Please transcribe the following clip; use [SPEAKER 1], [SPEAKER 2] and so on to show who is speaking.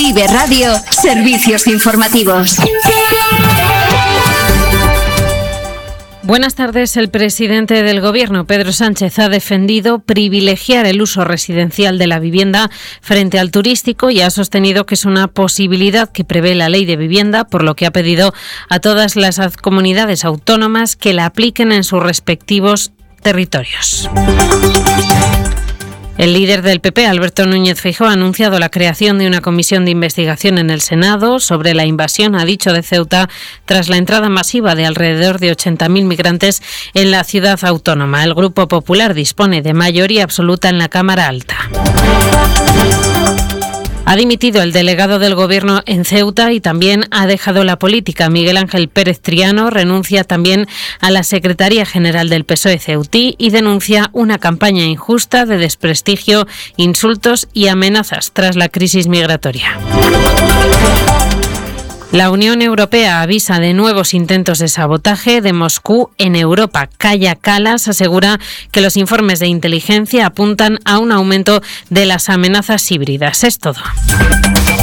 [SPEAKER 1] Vive Radio, servicios informativos.
[SPEAKER 2] Buenas tardes. El presidente del Gobierno, Pedro Sánchez, ha defendido privilegiar el uso residencial de la vivienda frente al turístico y ha sostenido que es una posibilidad que prevé la Ley de Vivienda, por lo que ha pedido a todas las comunidades autónomas que la apliquen en sus respectivos territorios. El líder del PP, Alberto Núñez Feijóo, ha anunciado la creación de una comisión de investigación en el Senado sobre la invasión, ha dicho, de Ceuta tras la entrada masiva de alrededor de 80.000 migrantes en la ciudad autónoma. El Grupo Popular dispone de mayoría absoluta en la Cámara Alta. Ha dimitido el delegado del Gobierno en Ceuta y también ha dejado la política. Miguel Ángel Pérez Triano renuncia también a la Secretaría General del PSOE ceutí y denuncia una campaña injusta de desprestigio, insultos y amenazas tras la crisis migratoria. La Unión Europea avisa de nuevos intentos de sabotaje de Moscú en Europa. Kaja Kallas asegura que los informes de inteligencia apuntan a un aumento de las amenazas híbridas. Es todo.